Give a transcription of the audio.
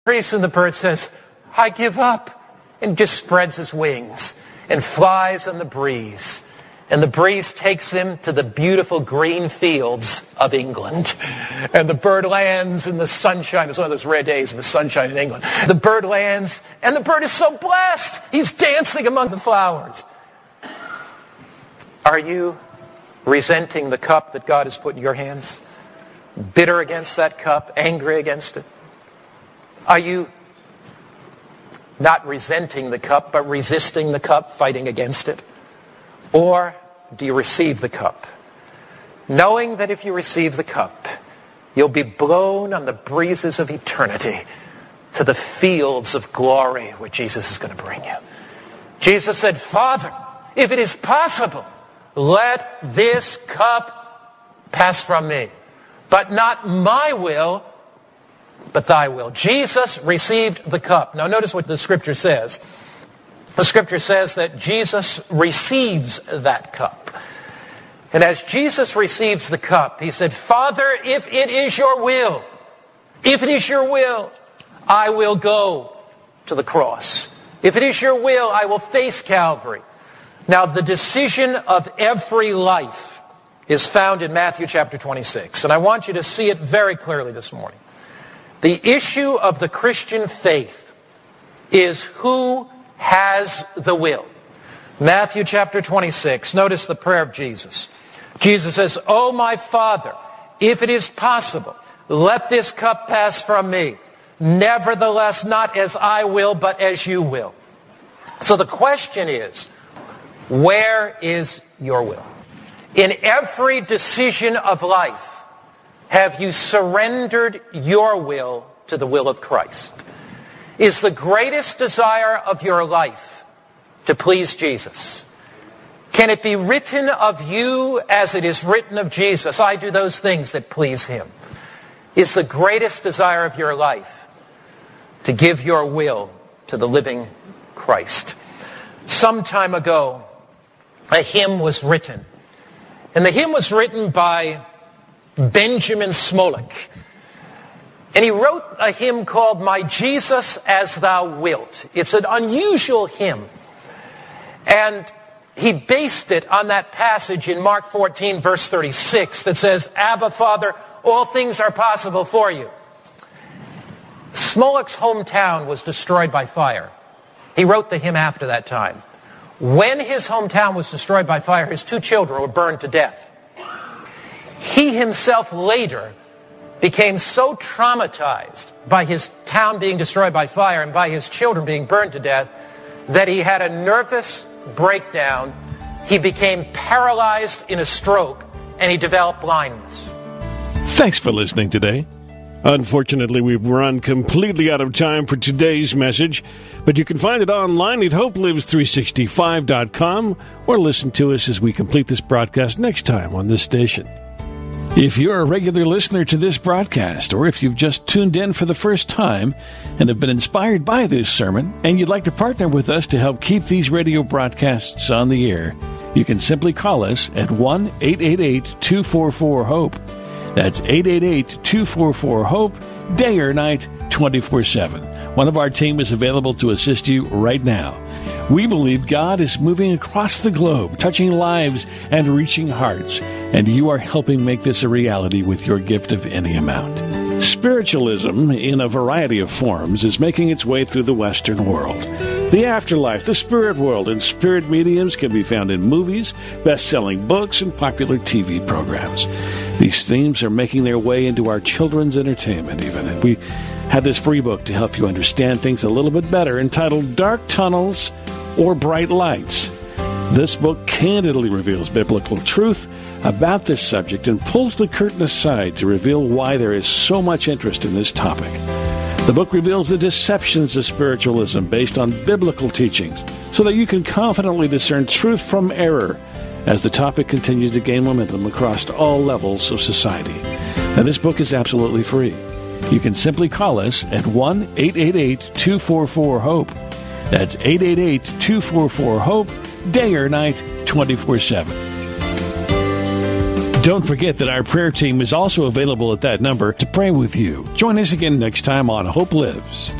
Pretty soon the bird says, I give up, and just spreads his wings and flies on the breeze. And the breeze takes him to the beautiful green fields of England. And the bird lands in the sunshine. It's one of those rare days of the sunshine in England. The bird lands, and the bird is so blessed. He's dancing among the flowers. Are you resenting the cup that God has put in your hands? Bitter against that cup? Angry against it? Are you not resenting the cup, but resisting the cup, fighting against it? Or do you receive the cup, knowing that if you receive the cup, you'll be blown on the breezes of eternity to the fields of glory where Jesus is going to bring you? Jesus said, Father, if it is possible, let this cup pass from me. But not my will, but thy will. Jesus received the cup. Now notice what the scripture says. The scripture says that Jesus receives that cup. And as Jesus receives the cup, he said, Father, if it is your will, I will go to the cross. If it is your will, I will face Calvary. Now, the decision of every life is found in Matthew chapter 26. And I want you to see it very clearly this morning. The issue of the Christian faith is who has the will. Matthew chapter 26, notice the prayer of Jesus. Jesus says, Oh, my Father, if it is possible, let this cup pass from me. Nevertheless, not as I will, but as you will. So the question is, where is your will? In every decision of life, have you surrendered your will to the will of Christ? Is the greatest desire of your life to please Jesus? Can it be written of you as it is written of Jesus? I do those things that please him. Is the greatest desire of your life to give your will to the living Christ? Some time ago, a hymn was written. And the hymn was written by Benjamin Smolik. And he wrote a hymn called My Jesus As Thou Wilt. It's an unusual hymn. And he based it on that passage in Mark 14, verse 36, that says, Abba, Father, all things are possible for you. Smolik's hometown was destroyed by fire. He wrote the hymn after that time. When his hometown was destroyed by fire, his 2 children were burned to death. He himself later became so traumatized by his town being destroyed by fire and by his children being burned to death that he had a nervous breakdown. He became paralyzed in a stroke, and he developed blindness. Thanks for listening today. Unfortunately, we've run completely out of time for today's message, but you can find it online at hopelives365.com or listen to us as we complete this broadcast next time on this station. If you're a regular listener to this broadcast, or if you've just tuned in for the first time and have been inspired by this sermon, and you'd like to partner with us to help keep these radio broadcasts on the air, you can simply call us at 1-888-244-HOPE. That's 888-244-HOPE, day or night, 24/7. One of our team is available to assist you right now. We believe God is moving across the globe, touching lives and reaching hearts, and you are helping make this a reality with your gift of any amount. Spiritualism, in a variety of forms, is making its way through the Western world. The afterlife, the spirit world, and spirit mediums can be found in movies, best-selling books, and popular TV programs. These themes are making their way into our children's entertainment even. And we had this free book to help you understand things a little bit better entitled Dark Tunnels or Bright Lights. This book candidly reveals biblical truth about this subject and pulls the curtain aside to reveal why there is so much interest in this topic. The book reveals the deceptions of spiritualism based on biblical teachings so that you can confidently discern truth from error as the topic continues to gain momentum across all levels of society. Now, this book is absolutely free. You can simply call us at 1-888-244-HOPE. That's 888-244-HOPE, day or night, 24/7. Don't forget that our prayer team is also available at that number to pray with you. Join us again next time on Hope Lives.